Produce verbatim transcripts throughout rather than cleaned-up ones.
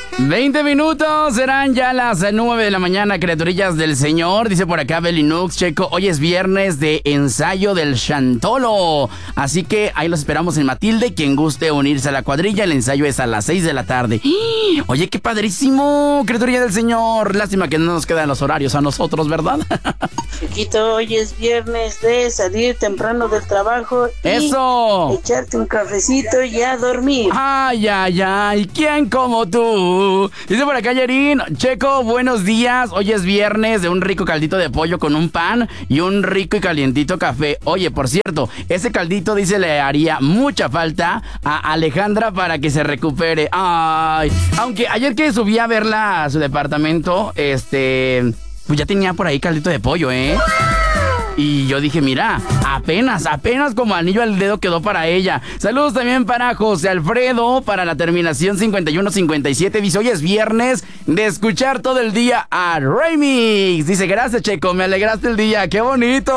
veinte minutos, serán ya las nueve de la mañana, criaturillas del Señor. Dice por acá Belinux, Checo, hoy es viernes de ensayo del Chantolo. Así que ahí los esperamos en Matilde. Quien guste unirse a la cuadrilla, el ensayo es a las seis de la tarde. Oye, qué padrísimo, criaturilla del Señor. Lástima que no nos quedan los horarios a nosotros, ¿verdad? Chiquito, hoy es viernes de salir temprano del trabajo. Y ¡eso! echarte un cafecito y a dormir. Ay, ay, ay, ¿quién como tú? Dice por acá Yerín, Checo, buenos días. Hoy es viernes de un rico caldito de pollo con un pan y un rico y calientito café. Oye, por cierto, ese caldito dice le haría mucha falta a Alejandra para que se recupere. Ay, aunque ayer que subí a verla a su departamento, este, pues ya tenía por ahí caldito de pollo, ¿eh? Y yo dije, mira, apenas, apenas como anillo al dedo quedó para ella. Saludos también para José Alfredo, para la terminación cincuenta y uno cincuenta y siete. Dice, hoy es viernes de escuchar todo el día a Remix. Dice, gracias, Checo, me alegraste el día, qué bonito.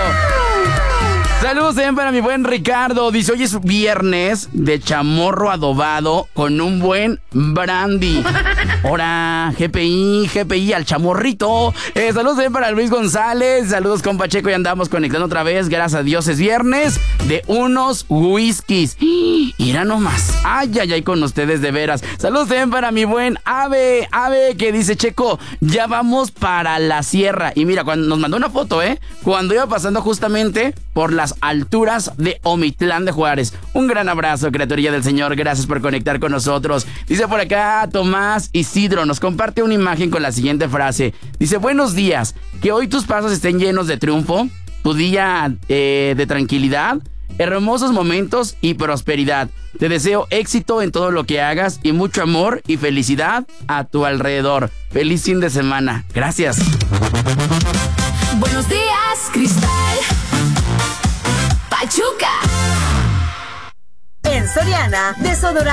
Saludos también para mi buen Ricardo. Dice, hoy es viernes de chamorro adobado con un buen brandy. Ahora, G P I, G P I al chamorrito. Eh, saludos también para Luis González. Saludos con Pacheco y andamos conectando otra vez. Gracias a Dios es viernes de unos whiskies. Irá nomás. Ay, ay, ay, con ustedes de veras. Saludos también para mi buen Ave. Ave que dice, Checo, ya vamos para la sierra. Y mira, cuando nos mandó una foto, ¿eh? Cuando iba pasando justamente por las alturas de Omitlán de Juárez. Un gran abrazo, criaturilla del Señor. Gracias por conectar con nosotros. Dice por acá Tomás Isidro, nos comparte una imagen con la siguiente frase. Dice, buenos días, que hoy tus pasos estén llenos de triunfo, tu día eh, de tranquilidad, hermosos momentos y prosperidad. Te deseo éxito en todo lo que hagas y mucho amor y felicidad a tu alrededor. Feliz fin de semana. Gracias. Buenos días, Cristal. Pachuca. En Soriana, desodorante